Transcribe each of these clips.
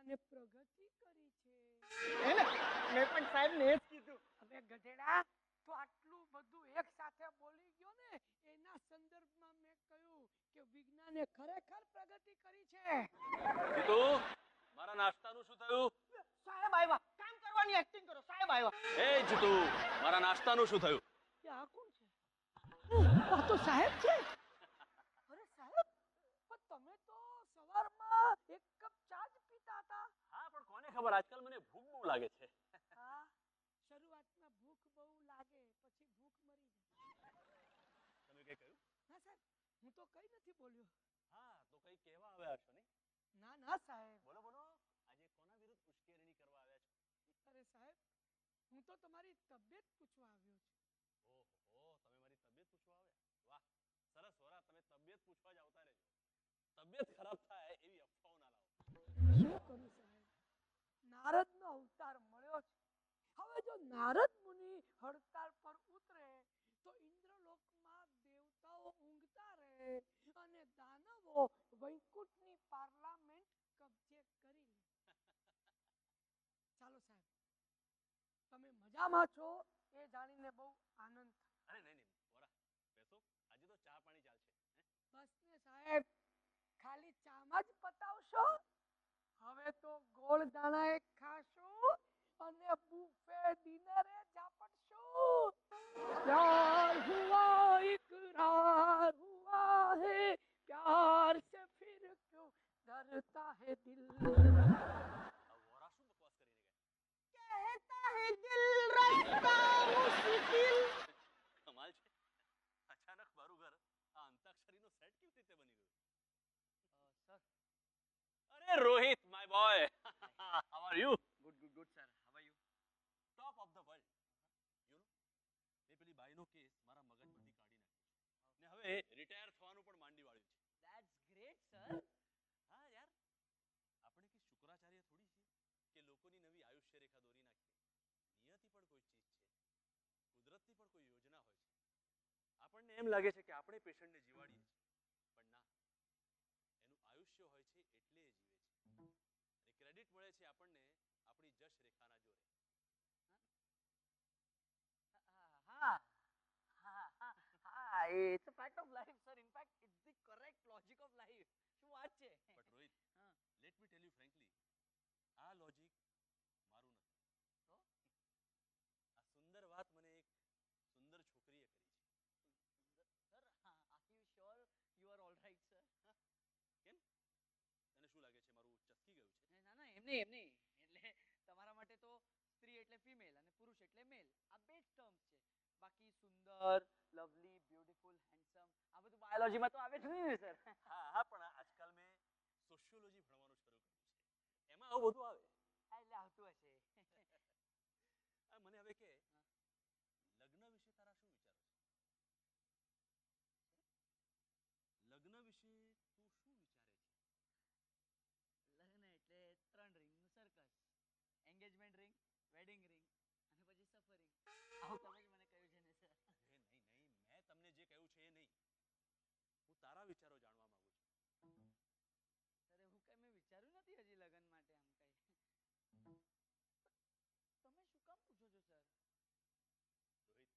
વિજ્ઞાને પ્રગતિ કરી છે. મેં પણ સાહેબ ને જ કીધું. હવે ગધેડા તો આટલું બધું એક સાથે બોલી ગયો ને, એના સંદર્ભમાં મેં કહ્યું કે વિજ્ઞાને ખરેખર પ્રગતિ કરી છે. જીતુ, મારા નાસ્તાનું શું થયું? સાહેબ આવ્યા. કામ કરવાની એક્ટિંગ કરો. સાહેબ આવ્યા. એ જીતુ, મારા નાસ્તાનું શું થયું? કે આ કોણ છે? આ તો સાહેબ છે. અરે સાહેબ, પણ તમે તો સવારમાં એક કપ ચા જ પીતા હતા. હા, પણ કોને ખબર, આજકાલ મને ભૂખ બહુ લાગે છે. હા, શરૂઆતમાં ભૂખ બહુ લાગે, પછી ભૂખ મરી જાય. તમે કઈ કહ્યું? ના સાહેબ, હું તો કઈ નથી બોલ્યો. હા, તો કઈ કહેવા આવ્યા છો ને? ના ના સાહેબ. બોલો બોલો, આજે કોના વિરુદ્ધ ઉશ્કેરણી કરવા આવ્યા છો? અરે સાહેબ, હું તો તમારી તબિયત પૂછવા આવ્યો છું. ઓહો, તમે મારી તબિયત પૂછવા આવ્યા? વાહ, સરસ વરા, તમે તબિયત પૂછવા જ આવતા રહેજો. તબિયત ખરાબ થાય એવી અફવાઓ ના લાવો. શું કરું સાહેબ, નારદનો અવતાર મળ્યો છે. હવે જો નારદ મુનિ હડતાળ પર ઉતરે તો ઇન્દ્રલોકમાં દેવતાઓ ઊંઘતા રહે અને દાનવો વૈકુંઠની પાર્લામેન્ટ કબજે કરી લે. ચાલો સાહેબ, તમે મજામાં છો એ જાણીને બહુ આનંદ થાય. અરે નહીં વરા, બેસો, આજે તો ચા પાણી ચાલશે. બસ ને સાહેબ, ખાલી ચામાં જ પતાવશો? હવે તો ગોળ દાણા ખાશું અને બુફે ડિનરે ઝાપટશું. પ્યાર હુઆ ઇકરાર હુઆ હે, પ્યાર સે ફિર ક્યું ડરતા હે દિલ. વરા શું બકવાસ કરીને ગયા? કહેતા હે દિલ રસ્તા મુશ્કિલ. કમાલ છે, અચાનક મારું ઘર આ અંતાક્ષરીનો સેટ કેવી રીતે બની ગયું? સર. અરે Rohit, my boy, how are you? Good sir. How are you? Top of the world. You know, મેં પેલી બાઈનો કેસ મારા મગજમાંથી કાઢી નાખ્યો છે ને હવે રિટાયર થવાનું પણ માંડી વાળ્યું છે. That's great sir. હા યાર, આપણે કે શુક્રાચાર્ય થોડી છે કે લોકોની નવી આયુષ્ય રેખા દોરી નાખીએ. નિયતિ પણ કોઈ ચીજ છે, કુદરતની પણ કોઈ યોજના હોય છે. આપણને એમ લાગે છે કે આપણે પેશન્ટને જીવાડીએ છીએ, પણ ના, એનું આયુષ્ય હોય છે એટલે એ જીવે છે. અને ક્રેડિટ મળે છે આપણને આપણી જશ રેખાના જોરે. It's a fact of life, sir. In fact, it's the correct logic of life. શું વાત છે? But Rohit, let me tell you frankly, આ લોજિક મારું નથી. તો આ સુંદર વાત મને એક સુંદર છોકરીએ કરી છે. Sir, are you sure you are all right, sir? કેમ, તને શું લાગે છે મારું ચસકી ગયું છે? ના ના, એમ નહીં. એટલે તમારા માટે તો સ્ત્રી એટલે ફિમેલ અને પુરુષ એટલે મેલ, આ બે જ ટર્મ્સ છે. બાકી સુંદર, લવલી, બ્યુટીફુલ, હેન્ડસમ, આ બધું બાયોલોજીમાં તો આવે જ નહીં સર. હા, પણ આજકાલ મેં સોશિયોલોજી ભણવાનું શરૂ કર્યું છે, એમાં આવું બધું આવે. એટલે આવતું હશે. મને હવે કે, લગ્ન વિશે તારા શું વિચારો છે? લગ્ન વિશે તું શું વિચારે છે? લગ્ન એટલે 3 રિંગનું circus. Engagement ring, wedding ring અને પછી સફરિંગ. આવું તમે જ મને કહ્યું છે ને સર. નહીં, મેં તમને જે કહ્યું છે એ નહીં. હું તારા વિચારો જાણવા માંગુ છું. સર, એવું કઈ મેં વિચાર્યું નથી હજી લગ્ન માટે. આમ કઈ તમે શું કામ પૂછો છો સર? રોહિત,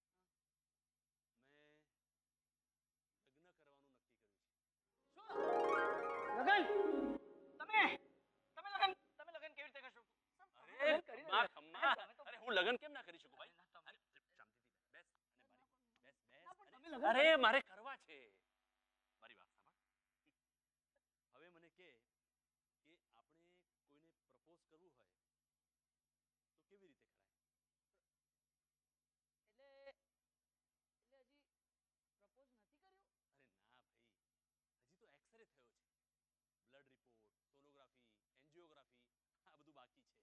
મેં લગ્ન કરવાનું નક્કી કર્યું છે. શું? લગ્ન? તમે લગ્ન કેવી રીતે કરશો? અરે હું લગ્ન કેમ ના કરી શકું ભાઈ? શાંતિથી બેસ અને બેસ. અરે મારે કરવા છે. મારી વાત સાંભળ. હવે મને કે આપણે કોઈને પ્રપોઝ કરવું હોય તો કેવી રીતે કરાય? એટલે હજી પ્રપોઝ નથી કર્યું? અરે ના ભાઈ, હજી તો એક્સરે થયો છે. બ્લડ રિપોર્ટ, સોનોગ્રાફી, એન્જિયોગ્રાફી, આ બધું બાકી છે.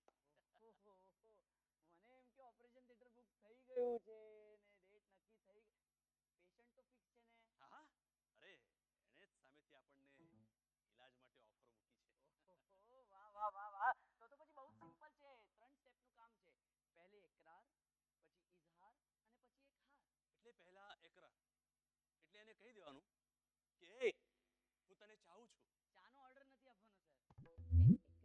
મને એમ કે ઓપરેશન થિયેટર બુક થઈ ગયું છે ને ડેટ નક્કી થઈ ગઈ. પેશન્ટ તો ફિક્સ છે ને? હા, અરે એણે જ સામેથી આપણને ઈલાજ માટે ઓફર મૂકી છે. વાહ. તો પછી બહુ સિમ્પલ છે. 3 સ્ટેપનું કામ છે. પહેલી એકરાર, પછી ઇઝહાર અને પછી એક હાર. એટલે પહેલા એકરાર એટલે એને કહી દેવાનું